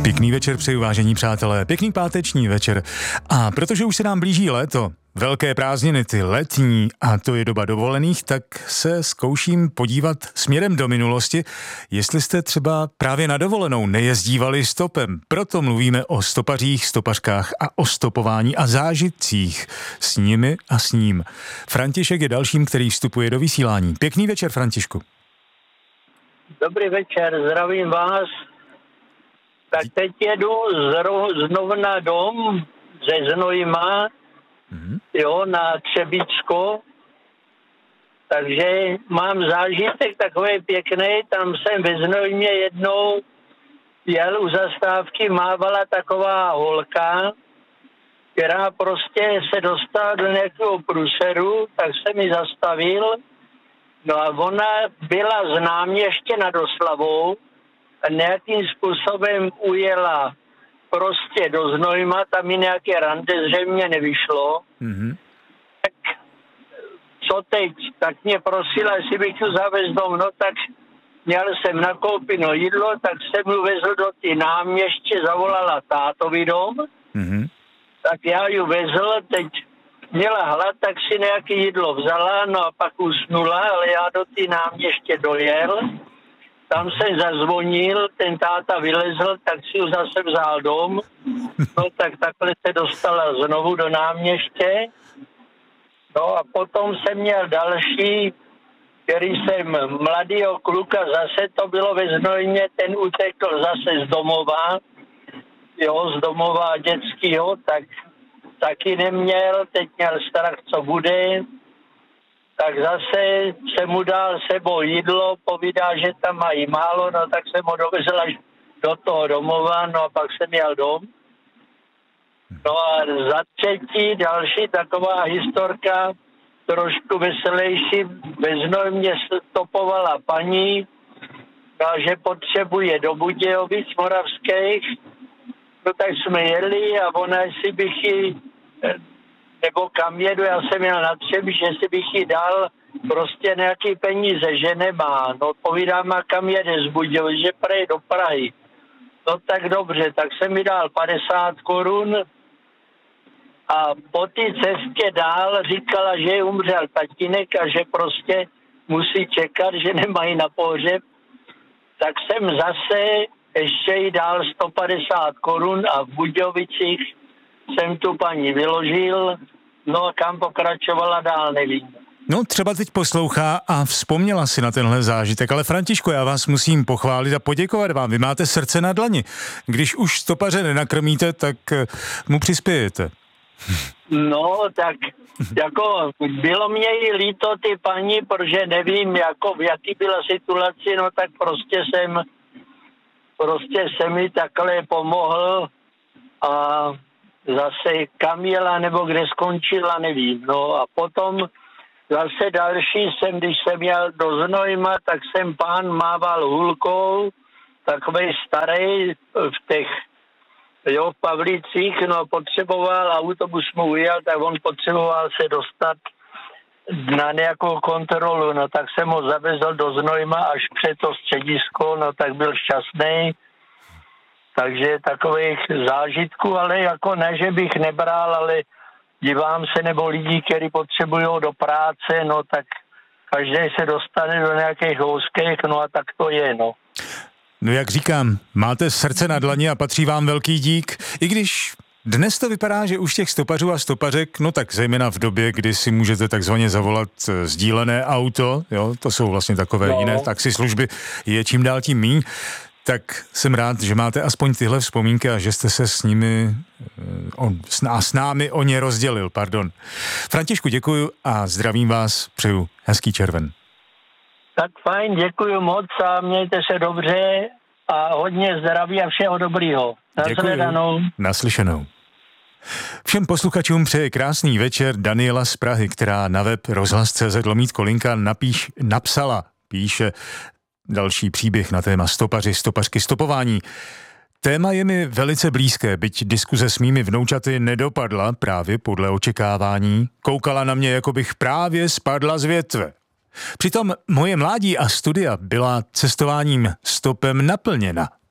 Pěkný večer přeju, vážení přátelé, pěkný páteční večer. A protože už se nám blíží léto, velké prázdniny, ty letní, a to je doba dovolených, tak se zkouším podívat směrem do minulosti, jestli jste třeba právě na dovolenou nejezdívali stopem. Proto mluvíme o stopařích, stopařkách a o stopování a zážitcích s nimi a s ním. František je dalším, který vstupuje do vysílání. Pěkný večer, Františku. Dobrý večer, zdravím vás. Tak teď jedu znovu na dom ze Znojma, na Třebíčsko. Takže mám zážitek takový pěkný, tam jsem ve Znojmě jednou jel u zastávky, mávala taková holka, která prostě se dostala do nějakého průseru, tak jsem ji zastavil. No a ona byla z náměště nad Oslavou a nějakým způsobem ujela prostě do Znojma, tam mi nějaké rande zřejmě nevyšlo. Tak co teď? Tak mě prosila, jestli bych ju zavez dom, no tak měl jsem nakoupeno jídlo, tak jsem ju vezl do ty náměště, zavolala tátovi dom, tak já ju vezl, teď měla hlad, tak si nějaké jídlo vzala, no a pak usnula, ale já do ty náměště dojel. Tam jsem zazvonil, ten táta vylezl, tak si ju zase vzal dom. No tak takhle se dostala znovu do náměště. No a potom jsem měl další, který jsem mladýho kluka, zase to bylo ve Znojmě, ten utekl zase z domova, z domova dětského, tak taky neměl, teď měl strach, co bude, tak zase se mu dal sebou jídlo, povídá, že tam mají málo, no tak jsem ho dovezl až do toho domova, no a pak jsem jel dom. No a za třetí, další taková historka, trošku veselější, ve Znojmě stopovala paní, že potřebuje do Budějovic moravských. No tak jsme jeli a ona, jestli bych ji, nebo kam jedu, já jsem měl na Třebíč, jestli bych ji dal prostě nějaký peníze, že nemá. No povídám, a kam jede z Budějovic, že prej do Prahy. No tak dobře, tak jsem mi dal 50 korun a po té cestě dál říkala, že umřel tatínek a že prostě musí čekat, že nemají na pohřeb. Tak jsem zase ještě jí dal 150 korun a v Budějovicích jsem tu paní vyložil, no a kam pokračovala dál, nevím. No třeba teď poslouchá a vzpomněla si na tenhle zážitek, ale Františku, já vás musím pochválit a poděkovat vám, vy máte srdce na dlani. Když už stopaře nenakrmíte, tak mu přispějete. No, tak jako bylo mě i líto ty paní, protože nevím, jako v jaký byla situaci, no tak prostě jsem mi takhle pomohl a zase kam jela nebo kde skončila, nevím. No a potom zase další když jsem jel do Znojma, tak jsem pán mával hulkou, takovej starý v těch v Pavlicích, no potřeboval, autobus mu ujel, tak on potřeboval se dostat na nějakou kontrolu, no tak jsem ho zavezl do Znojma až před to středisko, no tak byl šťastný. Takže takových zážitků, ale jako ne, že bych nebral, ale dívám se, nebo lidi, kteří potřebují do práce, no tak každý se dostane do nějakých houských, no a tak to je, no. No jak říkám, máte srdce na dlani a patří vám velký dík, i když dnes to vypadá, že už těch stopařů a stopařek, no tak zejména v době, kdy si můžete takzvaně zavolat sdílené auto, jo, to jsou vlastně takové jiné taxislužby, je čím dál tím míň, tak jsem rád, že máte aspoň tyhle vzpomínky a že jste se s nimi a s námi o ně rozdělil, pardon. Františku, děkuju a zdravím vás, přeju hezký červen. Tak fajn, děkuju moc a mějte se dobře a hodně zdraví a všeho dobrýho. Nashledanou. Naslyšenou. Všem posluchačům přeje krásný večer Daniela z Prahy, která na web rozhlas.cz/Kolinka píše další příběh na téma stopaři, stopařky, stopování. Téma je mi velice blízké, byť diskuze s mými vnoučaty nedopadla právě podle očekávání. Koukala na mě, jako bych právě spadla z větve. Přitom moje mládí a studia byla cestováním stopem naplněna.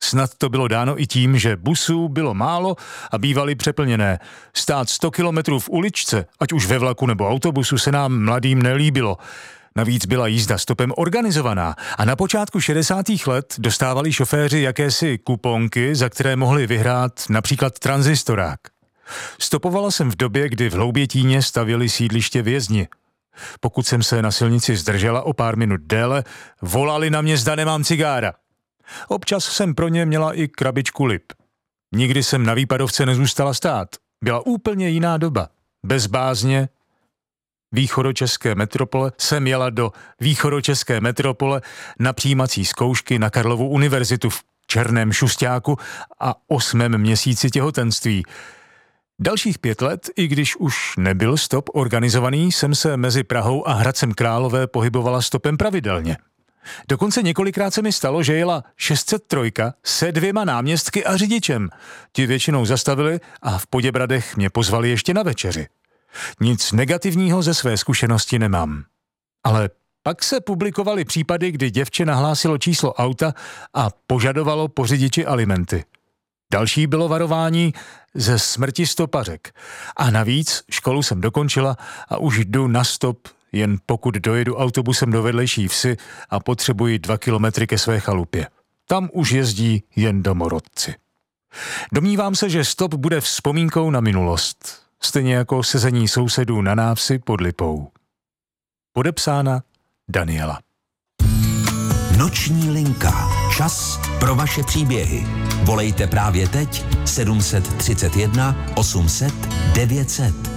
Snad to bylo dáno i tím, že busů bylo málo a bývaly přeplněné. Stát 100 kilometrů v uličce, ať už ve vlaku nebo autobusu, se nám mladým nelíbilo. Navíc byla jízda stopem organizovaná a na počátku 60. let dostávali šoféři jakési kuponky, za které mohli vyhrát například tranzistorák. Stopovala jsem v době, kdy v Hloubětíně stavěli sídliště vězni. Pokud jsem se na silnici zdržela o pár minut déle, volali na mě, zda nemám cigára. Občas jsem pro ně měla i krabičku lip. Nikdy jsem na výpadovce nezůstala stát. Byla úplně jiná doba. Bez bázně. Východočeské metropole jsem jela do východočeské metropole na přijímací zkoušky na Karlovu univerzitu v černém šusťáku a 8. měsíci těhotenství. Dalších 5 let, i když už nebyl stop organizovaný, jsem se mezi Prahou a Hradcem Králové pohybovala stopem pravidelně. Dokonce několikrát se mi stalo, že jela 603 se 2 náměstky a řidičem. Ti většinou zastavili a v Poděbradech mě pozvali ještě na večeři. Nic negativního ze své zkušenosti nemám. Ale pak se publikovaly případy, kdy děvče nahlásilo číslo auta a požadovalo po řidiči alimenty. Další bylo varování ze smrti stopařek. A navíc školu jsem dokončila a už jdu na stop, jen pokud dojedu autobusem do vedlejší vsi a potřebuji 2 kilometry ke své chalupě. Tam už jezdí jen domorodci. Domnívám se, že stop bude vzpomínkou na minulost. Stejně jako sezení sousedů na návsi pod Lipou. Podepsána Daniela. Noční linka. Čas pro vaše příběhy. Volejte právě teď 731 800 900.